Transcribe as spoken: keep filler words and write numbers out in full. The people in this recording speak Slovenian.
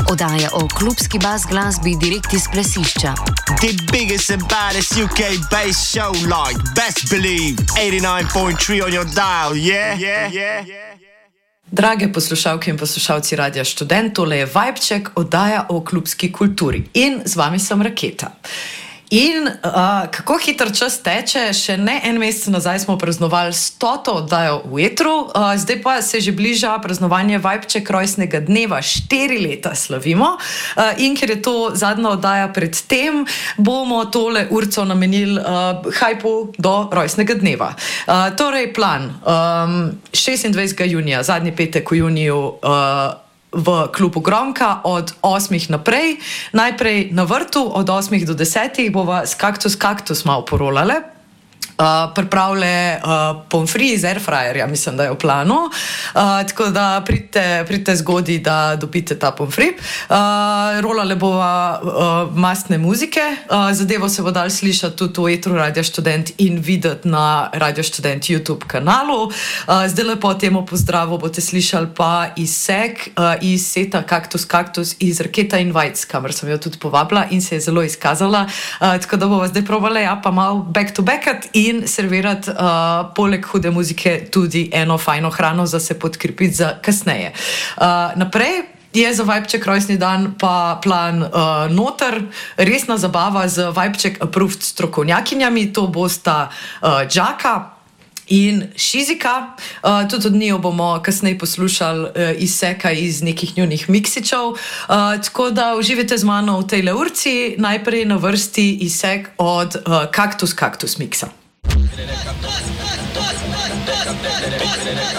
Oddaja o klubski bas glasbi direkt iz plesišča. The biggest and baddest U K bass show like best believe eighty-nine point three on your dial, yeah, yeah, yeah, yeah. Drage poslušalke in poslušalci Radia Študent, tole je Vibček, oddaja o klubski kulturi. In z vami sem Raketa. In uh, kako hitro čas teče, še ne en mesec nazaj smo praznovali stoto oddajo v etru, uh, zdaj pa se že bliža praznovanje Vibček rojstnega dneva, štiri leta slavimo uh, in ker je to zadnja oddaja pred tem, bomo tole urco namenili uh, hajpu do rojstnega dneva. Uh, torej plan, um, šestindvajsetega junija, zadnji petek v juniju, uh, v klubu Gromka od osmih naprej, najprej na vrtu od osmih do desetih bova s Kaktus Kaktus malo porolale. Uh, pripravlja uh, pomfri iz airfryerja, mislim, da je v planu. Uh, tako da pridite, pridite zgodi, da dobite ta pomfri. Uh, rolale bova uh, mastne muzike. Uh, zadevo se bo dal slišati tudi v etru Radio Študent in videti na Radio Študent YouTube kanalu. Uh, zdaj lepo temu pozdravu boste slišali pa izsek uh, iz seta Kaktus Kaktus iz Raketa in Vajc, kamor sem jo tudi povabila in se je zelo izkazala. Uh, tako da bova zdaj probala, ja, pa malo back to backat in servirati uh, poleg hude muzike tudi eno fajno hrano za se podkrepiti za kasneje. Uh, naprej je za Vibček rojstni dan pa plan uh, noter, resna zabava z Vibček approved strokovnjakinjami, to bosta uh, Džaka in Šizika. Uh, tudi od njo bomo kasneje poslušali uh, izseka iz nekih njunih miksičev. Uh, tako da uživajte z mano v tej leurci, najprej na vrsti izsek od uh, Kaktus Kaktus miksa.